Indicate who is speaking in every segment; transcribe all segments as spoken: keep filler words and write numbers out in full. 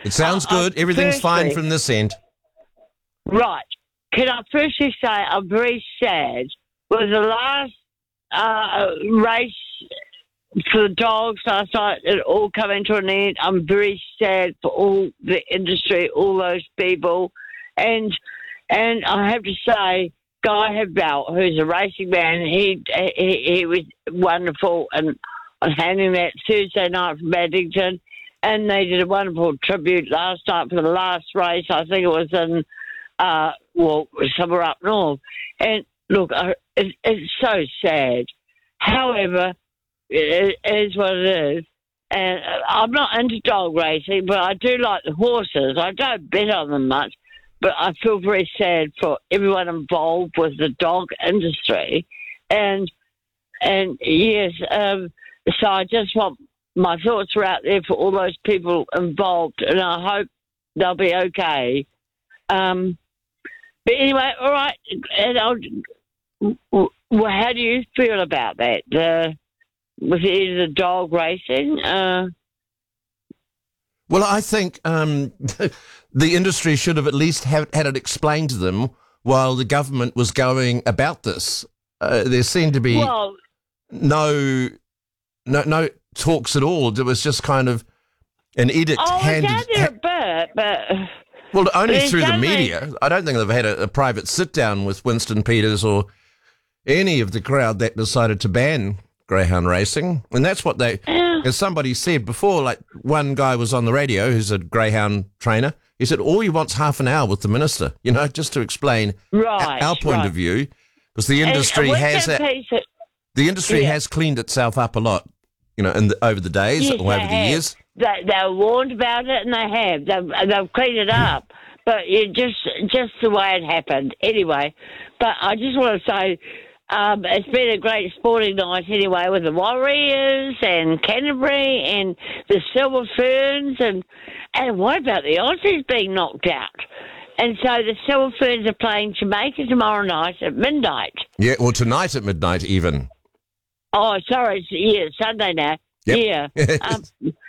Speaker 1: It sounds
Speaker 2: Uh,
Speaker 1: good. Everything's
Speaker 2: firstly,
Speaker 1: fine from this end.
Speaker 2: Right. Can I firstly say I'm very sad with the last uh, race for the dogs last night, it all coming to an end. I'm very sad for all the industry, all those people. And and I have to say, Guy Hebelt, who's a racing man, he, he, he was wonderful. And on handing that Thursday night from Paddington. And they did a wonderful tribute last night for the last race. I think it was in, uh, well, somewhere up north. And look, uh, it, it's so sad. However, it, it is what it is. And I'm not into dog racing, but I do like the horses. I don't bet on them much, but I feel very sad for everyone involved with the dog industry. And, and yes, um, so I just want... my thoughts are out there for all those people involved, and I hope they'll be okay. Um, but anyway, all right. And I'll, well, how do you feel about that? Uh, with the dog racing? Uh,
Speaker 1: well, I think um, the industry should have at least have, had it explained to them while the government was going about this. Uh, there seemed to be
Speaker 2: well,
Speaker 1: no, no, no. talks at all. It was just kind of an edict
Speaker 2: oh,
Speaker 1: handed.
Speaker 2: it's out there a bit, but
Speaker 1: well, only
Speaker 2: but
Speaker 1: through the
Speaker 2: only,
Speaker 1: media. I don't think they've had a, a private sit down with Winston Peters or any of the crowd that decided to ban greyhound racing. And that's what they,
Speaker 2: yeah.
Speaker 1: as somebody said before, like one guy was on the radio who's a greyhound trainer. He said, all he wants half an hour with the minister, you know, just to explain
Speaker 2: right,
Speaker 1: our point
Speaker 2: right.
Speaker 1: of view, because the industry
Speaker 2: and,
Speaker 1: has
Speaker 2: that
Speaker 1: a,
Speaker 2: piece of,
Speaker 1: the industry
Speaker 2: yeah.
Speaker 1: has cleaned itself up a lot. You know, in the, over the days
Speaker 2: yes,
Speaker 1: or over
Speaker 2: they
Speaker 1: the
Speaker 2: have.
Speaker 1: years.
Speaker 2: They, they were warned about it, and they have. They've, they've cleaned it up. But it just just the way it happened. Anyway, but I just want to say um, it's been a great sporting night anyway with the Warriors and Canterbury and the Silver Ferns. And, and what about the Aussies being knocked out? And so the Silver Ferns are playing Jamaica tomorrow night at midnight.
Speaker 1: Yeah, or tonight at midnight even.
Speaker 2: Oh, sorry, it's, yeah, it's Sunday now.
Speaker 1: Yep.
Speaker 2: Yeah. um,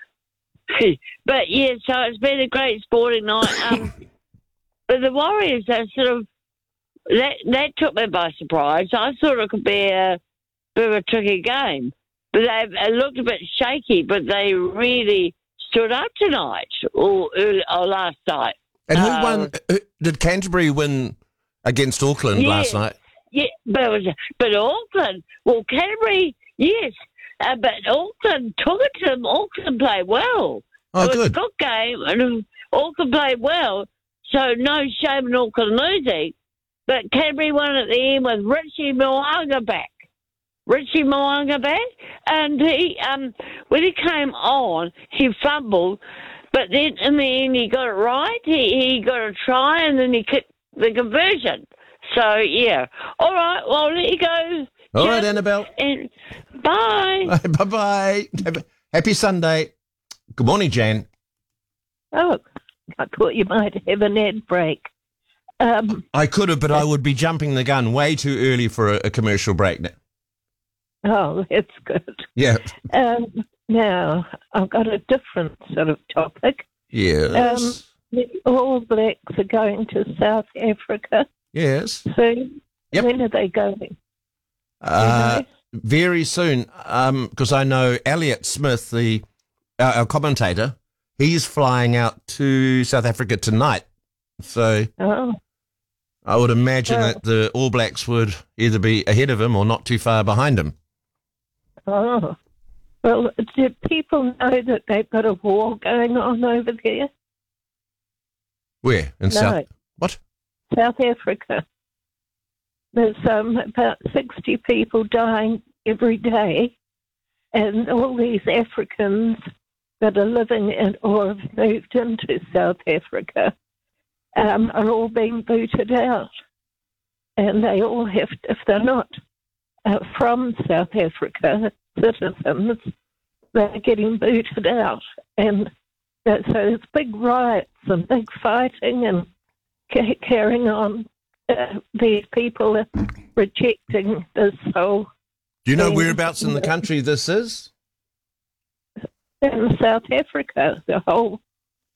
Speaker 2: but, yeah, so it's been a great sporting night. Um, but the Warriors, are sort of, that, that took me by surprise. I thought it could be a bit of a tricky game. But they it looked a bit shaky, but they really stood up tonight or, early, or last night.
Speaker 1: And who
Speaker 2: uh,
Speaker 1: won? Who, did Canterbury win against Auckland
Speaker 2: yeah.
Speaker 1: last night?
Speaker 2: Yeah, but it was, but Auckland, well, Canterbury, yes, uh, but Auckland took it to them. Auckland played well.
Speaker 1: Oh,
Speaker 2: it was
Speaker 1: good.
Speaker 2: a good game, and Auckland played well, so no shame in Auckland losing. But Canterbury won at the end with Richie Mo'unga back. Richie Mo'unga back, and he, um, when he came on, he fumbled, but then in the end he got it right. He, he got a try, and then he kicked the conversion. So, yeah. All right, well, I'll let you go.
Speaker 1: All
Speaker 2: Jim,
Speaker 1: right, Annabelle.
Speaker 2: And bye.
Speaker 1: Bye-bye. Happy Sunday. Good morning, Jan.
Speaker 3: Oh, I thought you might have an ad break. Um,
Speaker 1: I could have, but I would be jumping the gun way too early for a, a commercial break now.
Speaker 3: oh, that's good.
Speaker 1: Yeah.
Speaker 3: Um, now, I've got a different sort of topic.
Speaker 1: Yes.
Speaker 3: Um, the All Blacks are going to South Africa.
Speaker 1: Yes.
Speaker 3: soon.
Speaker 1: Yep.
Speaker 3: When are they going?
Speaker 1: Uh, very soon, because I know Elliot Smith, the uh, our commentator, he's flying out to South Africa tonight. So
Speaker 3: Oh,
Speaker 1: I would imagine
Speaker 3: Oh.
Speaker 1: that the All Blacks would either be ahead of him or not too far behind him.
Speaker 3: oh. Well, do people know that they've got a war going on over there?
Speaker 1: Where? In
Speaker 3: No.
Speaker 1: South? What?
Speaker 3: South Africa. There's um, about sixty people dying every day, and all these Africans that are living in or have moved into South Africa um, are all being booted out. And they all have, to, if they're not uh, from South Africa, citizens, they're getting booted out. And uh, so there's big riots and big fighting and ca- carrying on. Uh, these people are rejecting this whole
Speaker 1: Do you know
Speaker 3: thing.
Speaker 1: whereabouts in the country this is?
Speaker 3: In South Africa, the whole